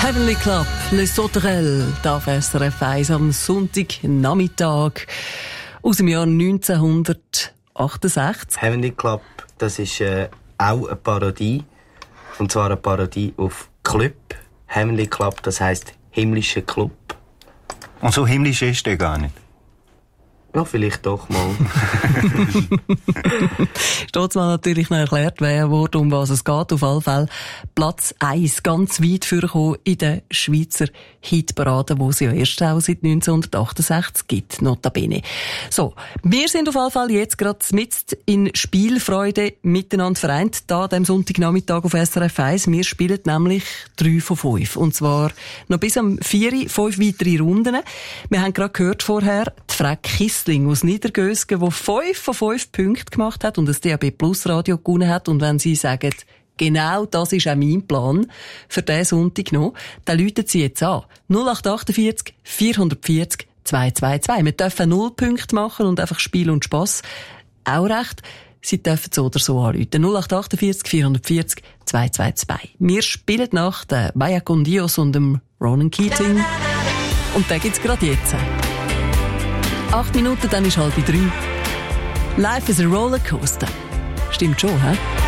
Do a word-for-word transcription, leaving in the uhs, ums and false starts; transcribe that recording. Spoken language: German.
Heavenly Club, Les Sauterelles, da auf S R F eins am Sonntagnachmittag aus dem Jahr neunzehnhundertachtundsechzig. Heavenly Club, das ist äh, auch eine Parodie. Und zwar eine Parodie auf Club. Heavenly Club, das heisst himmlischer Club. Und so himmlisch ist der gar nicht? Ja, vielleicht doch mal. Steht's mal natürlich noch erklärt worden, um was es geht. Auf alle Fälle Platz eins, ganz weit vorgekommen in der Schweizer Hitparade, wo es ja erst auch seit neunzehnhundertachtundsechzig gibt, notabene. So, wir sind auf alle Fälle jetzt gerade mitten in Spielfreude miteinander vereint, da am Sonntagnachmittag auf S R F eins. Wir spielen nämlich drei von fünf. Und zwar noch bis am vier, fünf weitere Runden. Wir haben gerade gehört vorher, die Frau Kissling aus Niedergösgen, die fünf von fünf Punkten gemacht hat und das D A B Plus Radio gewonnen hat. Und wenn Sie sagen, genau das ist auch mein Plan für diesen Sonntag noch, dann läuten Sie jetzt an. null acht achtundvierzig, vierhundertvierzig, zweihundertzweiundzwanzig. Wir dürfen null Punkte machen und einfach Spiel und Spass. Auch recht. Sie dürfen so oder so anrufen. null acht achtundvierzig, vierhundertvierzig, zweihundertzweiundzwanzig. Wir spielen nach den Maya con Dios und dem Ronan Keating. Und den gibt's gerade jetzt. Acht Minuten, dann ist halb drei. Life is a Rollercoaster. Stimmt schon, hä?